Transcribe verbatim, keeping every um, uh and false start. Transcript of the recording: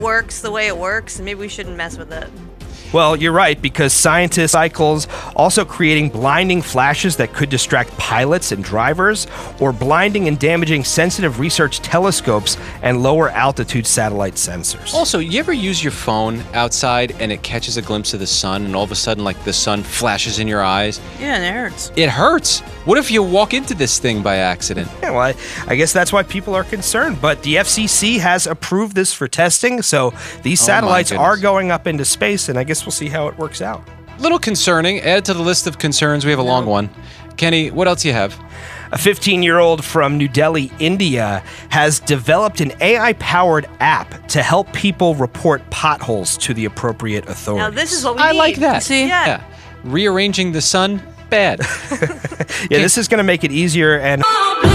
works the way it works, maybe we shouldn't mess with it. Well, you're right, because scientists cycles also creating blinding flashes that could distract pilots and drivers, or blinding and damaging sensitive research telescopes and lower altitude satellite sensors. Also, you ever use your phone outside and it catches a glimpse of the sun and all of a sudden, like, the sun flashes in your eyes? Yeah, and it hurts. It hurts. What if you walk into this thing by accident? Yeah, well, I, I guess that's why people are concerned. But the F C C has approved this for testing, so these Oh, my satellites are goodness. going up into space, and I guess we'll see how it works out. Little concerning. Add to the list of concerns. We have a long one. Kenny, what else you have? A fifteen-year-old from New Delhi, India, has developed an A I-powered app to help people report potholes to the appropriate authorities. Now this is what we I need. like that. See? Yeah. Yeah. Rearranging the sun, bad. Yeah, this is going to make it easier and